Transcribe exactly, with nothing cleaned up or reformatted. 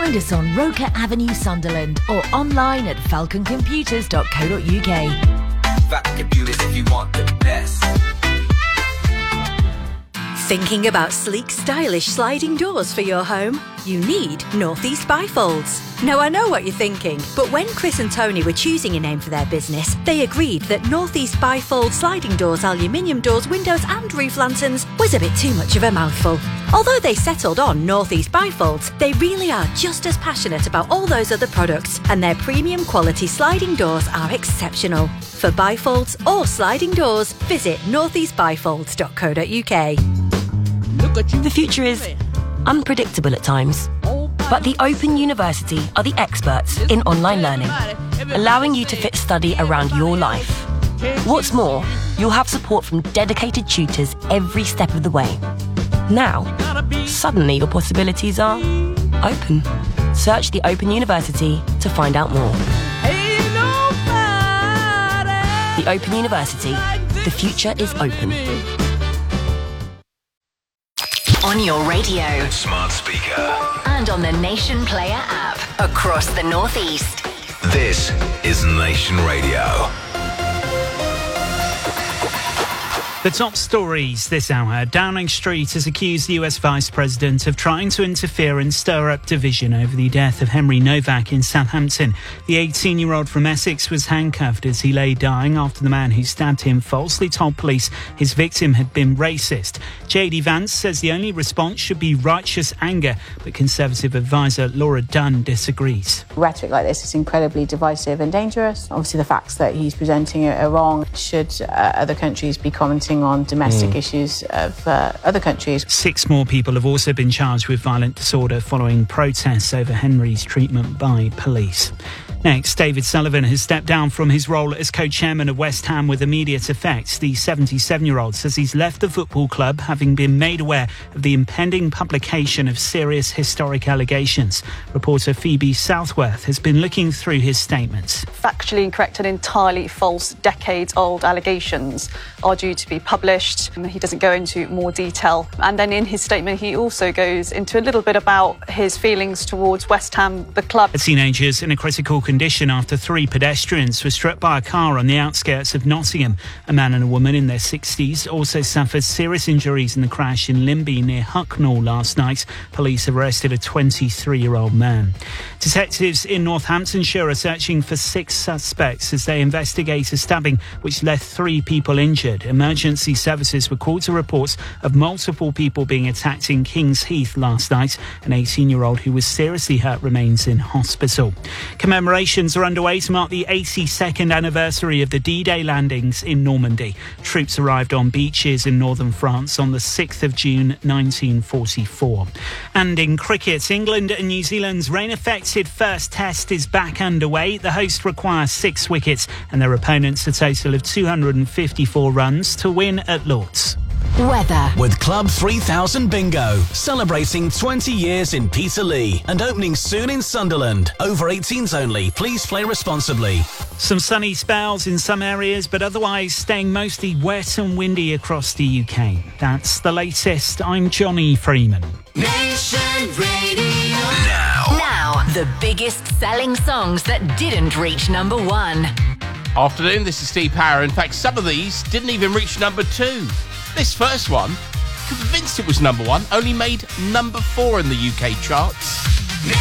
Find us on Roker Avenue, Sunderland, or online at falcon computers dot co dot uk. Falcon Computers if you want the best. Thinking about sleek, stylish sliding doors for your home? You need Northeast Bifolds. Now, I know what you're thinking, but when Chris and Tony were choosing a name for their business, they agreed that Northeast Bifold sliding doors, aluminium doors, windows and roof lanterns was a bit too much of a mouthful. Although they settled on Northeast Bifolds, they really are just as passionate about all those other products, and their premium quality sliding doors are exceptional. For bifolds or sliding doors, visit northeast bifolds dot co dot uk. The future is unpredictable at times, but the Open University are the experts in online learning, allowing you to fit study around your life. What's more, you'll have support from dedicated tutors every step of the way. Now, suddenly your possibilities are open. Search the Open University to find out more. The Open University. The future is open. On your radio, smart speaker, and on the Nation Player app across the Northeast. This is Nation Radio. The top stories this hour. Downing Street has accused the U S Vice President of trying to interfere and stir up division over the death of Henry Novak in Southampton. The eighteen-year-old from Essex was handcuffed as he lay dying after the man who stabbed him falsely told police his victim had been racist. J D Vance says the only response should be righteous anger, but Conservative advisor Laura Dunn disagrees. Rhetoric like this is incredibly divisive and dangerous. Obviously, the facts that he's presenting are wrong. Should uh, other countries be commenting on domestic mm. issues of uh, other countries? Six more people have also been charged with violent disorder following protests over Henry's treatment by police. Next, David Sullivan has stepped down from his role as co-chairman of West Ham with immediate effect. The seventy-seven-year-old says he's left the football club having been made aware of the impending publication of serious historic allegations. Reporter Phoebe Southworth has been looking through his statements. Factually incorrect and entirely false decades-old allegations are due to be published. He doesn't go into more detail. And then in his statement, he also goes into a little bit about his feelings towards West Ham, the club. A teenager's in a critical condition after three pedestrians were struck by a car on the outskirts of Nottingham. A man and a woman in their sixties also suffered serious injuries in the crash in Limby near Hucknall last night. Police have arrested a twenty-three-year-old man. Detectives in Northamptonshire are searching for six suspects as they investigate a stabbing which left three people injured. Emergency services were called to reports of multiple people being attacked in Kings Heath last night. An eighteen-year-old who was seriously hurt remains in hospital. Commemorations are underway to mark the eighty-second anniversary of the D-Day landings in Normandy. Troops arrived on beaches in northern France on the sixth of June nineteen forty-four. And in cricket, England and New Zealand's rain-affected first test is back underway. The hosts require six wickets and their opponents a total of two hundred fifty-four runs to win at Lord's. Weather. With Club three thousand Bingo, celebrating twenty years in Peterlee and opening soon in Sunderland. Over eighteens only. Please play responsibly. Some sunny spells in some areas, but otherwise staying mostly wet and windy across the U K. That's the latest. I'm Johnny Freeman. Nation Radio. Now. Now, the biggest selling songs that didn't reach number one. Afternoon, this is Steve Power. In fact, some of these didn't even reach number two. This first one, convinced it was number one, only made number four in the U K charts.